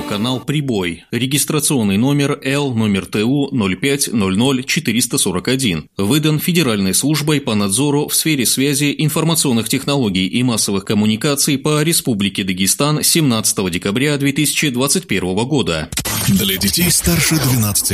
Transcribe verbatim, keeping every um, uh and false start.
радиоканал «Прибой», регистрационный номер Л номер Т У ноль пять ноль ноль четыреста сорок один, выдан Федеральной службой по надзору в сфере связи, информационных технологий и массовых коммуникаций по Республике Дагестан семнадцатого декабря две тысячи двадцать первого года. Для детей старше двенадцати